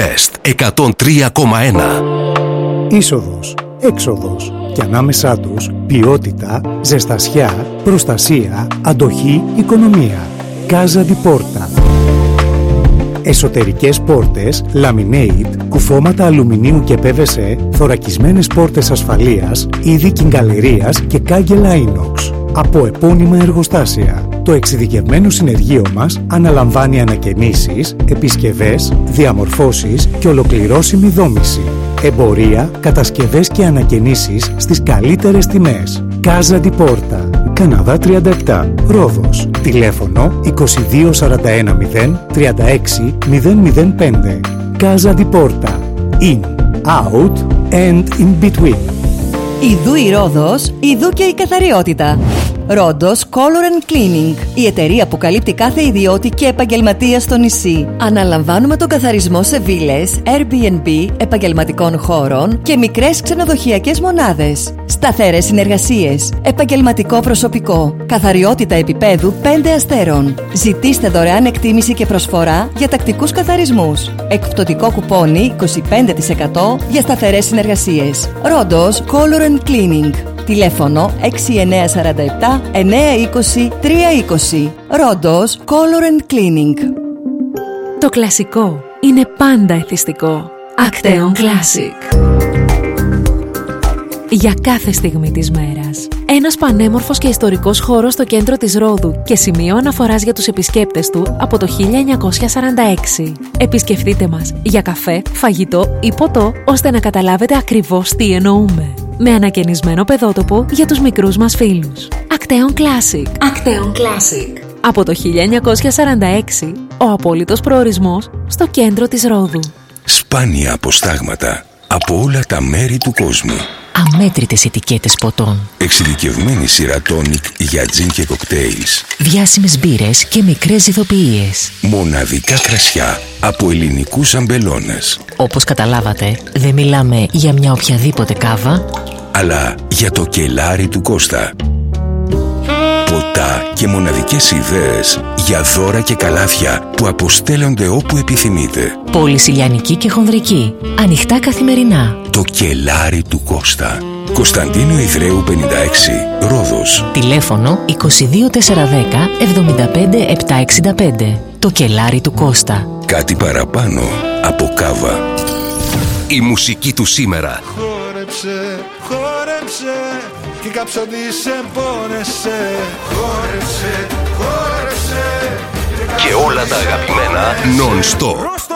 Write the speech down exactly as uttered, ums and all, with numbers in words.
Best εκατόν τρία κόμμα ένα. Είσοδος, έξοδος και ανάμεσά τους ποιότητα, ζεστασιά, προστασία, αντοχή, οικονομία. Casa di Porta. Εσωτερικές πόρτες, laminate, κουφώματα αλουμινίου και πι βι σι, θωρακισμένες πόρτες ασφαλείας, είδη κιγκαλερίας και κάγκελα inox. Από επώνυμα εργοστάσια. Το εξειδικευμένο συνεργείο μας αναλαμβάνει ανακαινήσεις, επισκευές, διαμορφώσεις και ολοκληρώσιμη δόμηση. Εμπορία, κατασκευές και ανακαινήσεις στις καλύτερες τιμές. Casa di Porta. Καναδά τριάντα επτά, Ρόδος. Τηλέφωνο είκοσι δύο σαράντα ένα μηδέν τριάντα έξι μηδέν μηδέν πέντε. Casa di Porta. In, out and in between. Ιδού η Ρόδος, ιδού και η καθαριότητα. Ρόντος Color and Cleaning, η εταιρεία που καλύπτει κάθε ιδιώτη και επαγγελματία στο νησί. Αναλαμβάνουμε τον καθαρισμό σε βίλες, Airbnb, επαγγελματικών χώρων και μικρές ξενοδοχειακές μονάδες. Σταθερές συνεργασίες, επαγγελματικό προσωπικό, καθαριότητα επίπεδου πέντε αστέρων. Ζητήστε δωρεάν εκτίμηση και προσφορά για τακτικούς καθαρισμούς. Εκπτωτικό κουπόνι είκοσι πέντε τοις εκατό για σταθερές συνεργασίες. Ρόντος Color and Cleaning. Τηλέφωνο έξι εννιά τέσσερα επτά εννιά είκοσι τρία είκοσι. Ρόντος Color and Cleaning. Το κλασικό είναι πάντα εθιστικό. Acteon Classic. Για κάθε στιγμή της μέρας. Ένας πανέμορφος και ιστορικός χώρος στο κέντρο της Ρόδου και σημείο αναφοράς για τους επισκέπτες του από το χίλια εννιακόσια σαράντα έξι. Επισκεφτείτε μας για καφέ, φαγητό ή ποτό, ώστε να καταλάβετε ακριβώς τι εννοούμε. Με ανακαινισμένο παιδότοπο για τους μικρούς μας φίλους. Acteon Classic. Acteon Classic. Από το χίλια εννιακόσια σαράντα έξι, ο απόλυτος προορισμός στο κέντρο της Ρόδου. Σπάνια αποστάγματα από όλα τα μέρη του κόσμου. Αμέτρητες ετικέτες ποτών. Εξειδικευμένη σειρά τόνικ για τζιν και κοκτέιλς. Διάσημες μπύρες και μικρές ηθοποιίες. Μοναδικά κρασιά από ελληνικούς αμπελώνες. Όπως καταλάβατε, δεν μιλάμε για μια οποιαδήποτε κάβα, αλλά για το κελάρι του Κώστα. Ποτά και μοναδικές ιδέες για δώρα και καλάθια που αποστέλλονται όπου επιθυμείτε. Πόλης ηλιανική και χονδρική. Ανοιχτά καθημερινά. Το κελάρι του Κώστα. Κωνσταντίνου Ιδραίου πενήντα έξι, Ρόδος. Τηλέφωνο είκοσι δύο τετρακόσια δέκα εβδομήντα πέντε επτακόσια εξήντα πέντε. Το κελάρι του Κώστα. Κάτι παραπάνω από κάβα. Η μουσική του σήμερα. Χόρεψε, χόρεψε και κάψοντι σε πόνεσαι. Χόρεψε, χόρεψε Και όλα τα αγαπημένα non-stop.